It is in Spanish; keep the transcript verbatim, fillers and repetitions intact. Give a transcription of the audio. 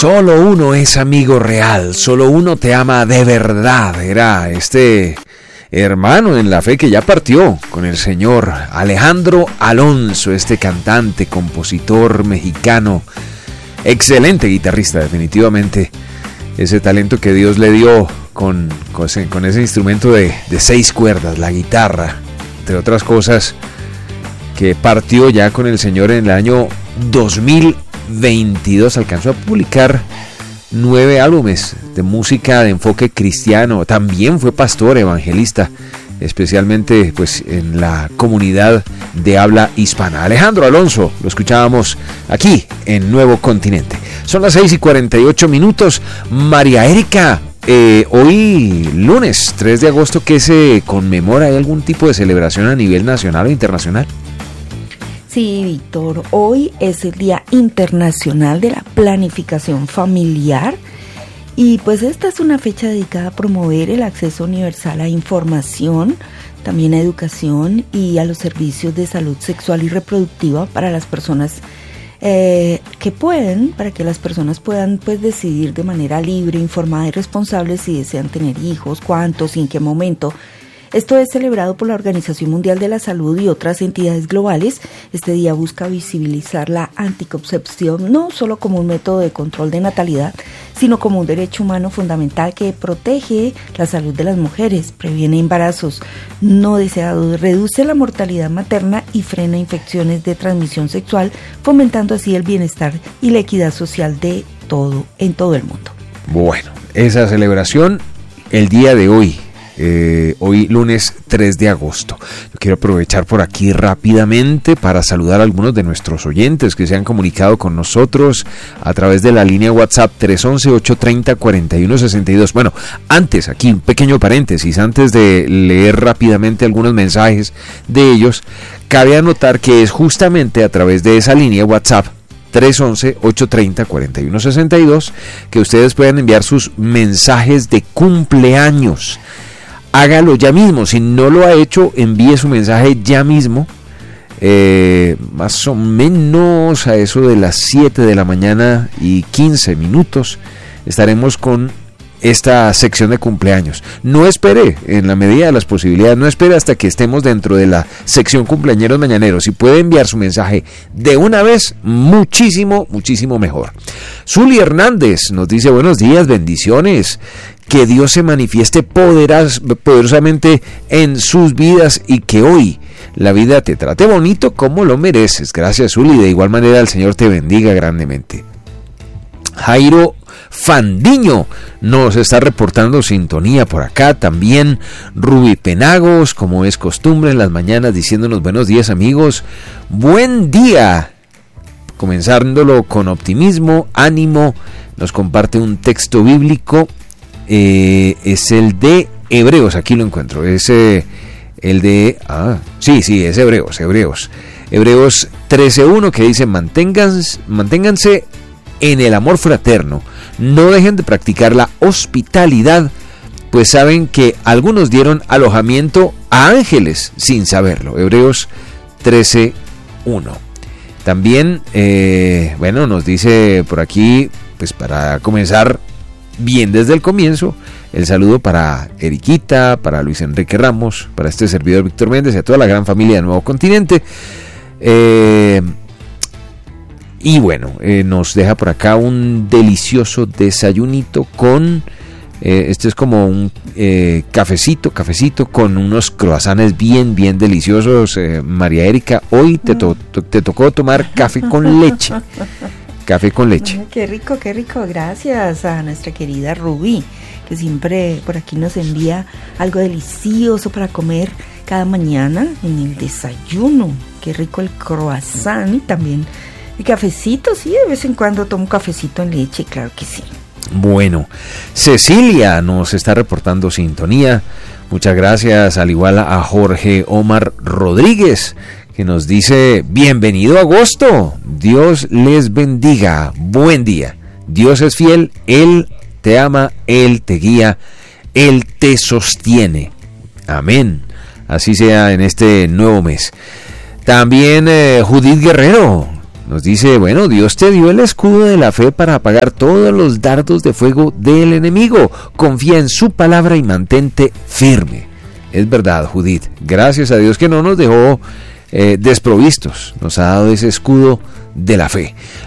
Solo uno es amigo real, solo uno te ama de verdad. Era este hermano en la fe que ya partió con el señor Alejandro Alonso, este cantante, compositor mexicano, excelente guitarrista, definitivamente. Ese talento que Dios le dio con, con, ese, con ese instrumento de, de seis cuerdas, la guitarra, entre otras cosas, que partió ya con el señor en el año dos mil veintidós. Alcanzó a publicar nueve álbumes de música de enfoque cristiano. También fue pastor, evangelista, especialmente pues en la comunidad de habla hispana. Alejandro Alonso, lo escuchábamos aquí en Nuevo Continente. Son las seis y cuarenta y ocho minutos. María Erika, eh, hoy lunes tres de agosto, ¿qué se conmemora? ¿Hay algún tipo de celebración a nivel nacional o internacional? Sí, Víctor, hoy es el Día Internacional de la Planificación Familiar y pues esta es una fecha dedicada a promover el acceso universal a información, también a educación y a los servicios de salud sexual y reproductiva para las personas eh, que pueden, para que las personas puedan pues decidir de manera libre, informada y responsable si desean tener hijos, cuántos y en qué momento. Esto es celebrado por la Organización Mundial de la Salud y otras entidades globales. Este día busca visibilizar la anticoncepción no solo como un método de control de natalidad, sino como un derecho humano fundamental que protege la salud de las mujeres, previene embarazos no deseados, reduce la mortalidad materna y frena infecciones de transmisión sexual, fomentando así el bienestar y la equidad social de todo, en todo el mundo. Bueno, esa celebración el día de hoy. Eh, hoy lunes tres de agosto. Yo quiero aprovechar por aquí rápidamente para saludar a algunos de nuestros oyentes que se han comunicado con nosotros a través de la línea WhatsApp tres once, ocho treinta, cuarenta y uno sesenta y dos. Bueno, antes, aquí un pequeño paréntesis, antes de leer rápidamente algunos mensajes de ellos, cabe anotar que es justamente a través de esa línea WhatsApp tres once, ocho treinta, cuarenta y uno sesenta y dos que ustedes pueden enviar sus mensajes de cumpleaños. Hágalo ya mismo, si no lo ha hecho, envíe su mensaje ya mismo, eh, más o menos a eso de las siete de la mañana y quince minutos, estaremos con esta sección de cumpleaños. No espere, en la medida de las posibilidades, no espere hasta que estemos dentro de la sección cumpleañeros mañaneros. Si puede enviar su mensaje de una vez, muchísimo, muchísimo mejor. Zuli Hernández nos dice: buenos días, bendiciones. Que Dios se manifieste poderas, poderosamente en sus vidas y que hoy la vida te trate bonito como lo mereces. Gracias, Zuli. De igual manera el Señor te bendiga grandemente. Jairo Fandiño nos está reportando sintonía por acá. También Ruby Penagos, como es costumbre en las mañanas, diciéndonos buenos días, amigos. Buen día. Comenzándolo con optimismo, ánimo. Nos comparte un texto bíblico. Eh, es el de Hebreos, aquí lo encuentro, es eh, el de, ah, sí, sí, es Hebreos, Hebreos, Hebreos trece uno, que dice: manténganse, manténganse en el amor fraterno, no dejen de practicar la hospitalidad, pues saben que algunos dieron alojamiento a ángeles sin saberlo. Hebreos trece uno. También, eh, bueno, nos dice por aquí, pues para comenzar bien desde el comienzo, el saludo para Eriquita, para Luis Enrique Ramos, para este servidor Víctor Méndez y a toda la gran familia de Nuevo Continente. Eh, y bueno, eh, nos deja por acá un delicioso desayunito con, eh, este es como un eh, cafecito, cafecito con unos croissants bien, bien deliciosos. Eh, María Erika, hoy te, to- te tocó tomar café con leche. Café con leche. Ay, qué rico, qué rico. Gracias a nuestra querida Rubí, que siempre por aquí nos envía algo delicioso para comer cada mañana en el desayuno. Qué rico el croissant y también el cafecito. Sí, de vez en cuando tomo cafecito en leche, claro que sí. Bueno, Cecilia nos está reportando sintonía. Muchas gracias, al igual a Jorge Omar Rodríguez, que nos dice: bienvenido a agosto, Dios les bendiga, buen día, Dios es fiel, Él te ama, Él te guía, Él te sostiene, amén, así sea en este nuevo mes. También eh, Judith Guerrero Nos dice, bueno, Dios te dio el escudo de la fe para apagar todos los dardos de fuego del enemigo. Confía en su palabra y mantente firme. Es verdad, Judith. Gracias a Dios que no nos dejó eh, desprovistos. Nos ha dado ese escudo de la fe.